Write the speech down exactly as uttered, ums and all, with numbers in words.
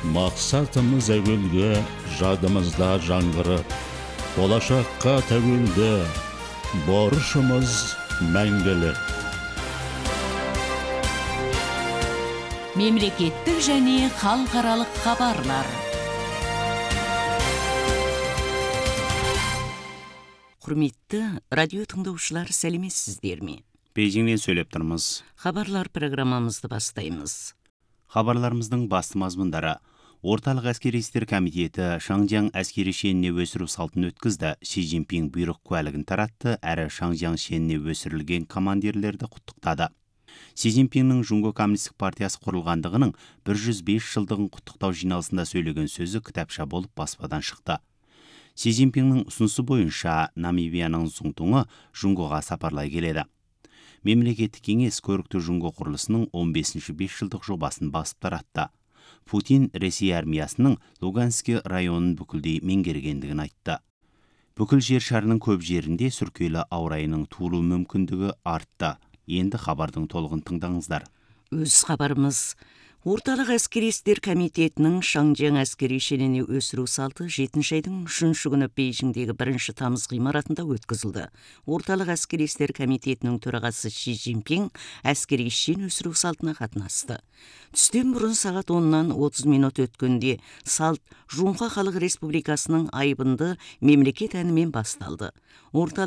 Мақсатымыз әуелгі, жадымызда жаңғырып, болашаққа тәуелді, борышымыз мәңгілік. Мемлекеттік және халықаралық хабарлар. Құрметті радио тыңдаушылар, сәлеметсіздер ме? Бейжіңнен сөйлеп тұрмыз. Хабарлар программамызды бастаймыз. Хабарларымыздың басты мазмұндары: Орталық әскери істер комитеті Шаңжаң әскери шеніне өсіру салтын өткізді. Си Цзиньпин бұйрық куәлігін таратты, әрі Шаңжаң шеніне өсірілген командирлерді құттықтады. Си Цзиньпиннің Жунго коммунистік партиясы құрылғандығының бір жүз бес жылдығын құттықтау жиналысында сөйлеген сөзі кітапша болып баспадан шықты. Си Цзиньпиннің ұсынысы бойынша Намибияның Цзуңтуңы Жунгоға сапарлай келеді. Мемлекеттік кеңес көрікті Жунго құрылысының он бесінші бес жылдық жобасын басып таратты. Путин Ресей армиясының Луганский районын бүкілдей меңгергендігін айтты. Бүкіл жер шарының көп жерінде сүркелі ауа райының туылу мүмкіндігі артты. Енді хабардың толығын тыңдаңыздар. Өз хабарымыз: Орталық әскери істер комитетінің Шаңжаң әскери шеніне өсіру салты жетінші айдың үшінші күні Бейжіңдегі бірінші тамыз ғимаратында өткізілді. Орталық әскери істер комитетінің төрағасы Си Цзиньпин әскери шен өсіру салтына қатынасты. Түстен бұрын сағат оннан отыз минут өткенде салт Жунға халық республикасының айбынды мемлекет әнімен басталды. Орталық